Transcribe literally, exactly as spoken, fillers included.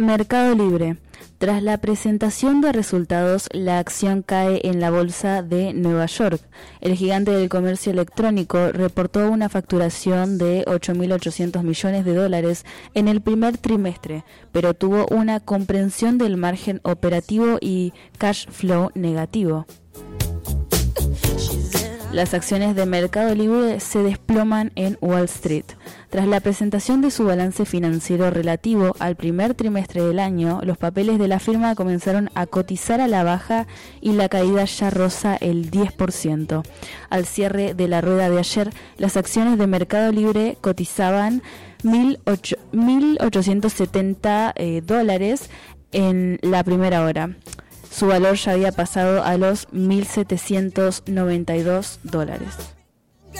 Mercado Libre. Tras la presentación de resultados, la acción cae en la bolsa de Nueva York. El gigante del comercio electrónico reportó una facturación de ocho mil ochocientos millones de dólares en el primer trimestre, pero tuvo una comprensión del margen operativo y cash flow negativo. Las acciones de Mercado Libre se desploman en Wall Street. Tras la presentación de su balance financiero relativo al primer trimestre del año, los papeles de la firma comenzaron a cotizar a la baja y la caída ya roza el diez por ciento. Al cierre de la rueda de ayer, las acciones de Mercado Libre cotizaban mil ochocientos setenta eh, dólares en la primera hora. Su valor ya había pasado a los mil setecientos noventa y dos dólares.